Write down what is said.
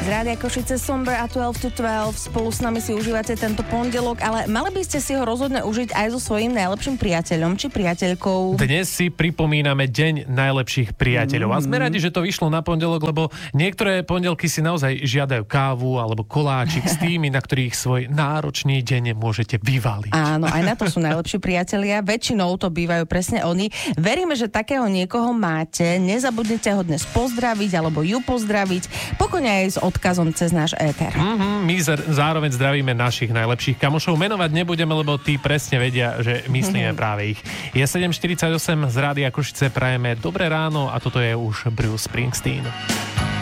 z Rádia Košice Somber a 12 to 12. Spolu s nami si užívate tento pondelok, ale mali by ste si ho rozhodne užiť aj so svojím najlepším priateľom či priateľkou. Dnes si pripomíname Deň najlepších priateľov. A sme radi, že to vyšlo na pondelok, lebo niektoré pondelky si naozaj žiadajú kávu alebo koláčik s tými, na ktorých svoj náročný deň môžete vyvaliť. Áno, aj na to sú najlepší priatelia. Väčšinou to bývajú presne oni. Veríme, že takého niekoho máte. Nezabudnite ho dnes pozdraviť alebo ju pozdraviť. Pokojne aj s odkazom cez náš éter. My zároveň zdravíme našich najlepších kamošov. Menovať nebudeme, lebo tí presne vedia, že myslíme práve ich. Je 7:48 z Rádia Košice, prajeme dobré ráno a toto je už Bruce Springsteen.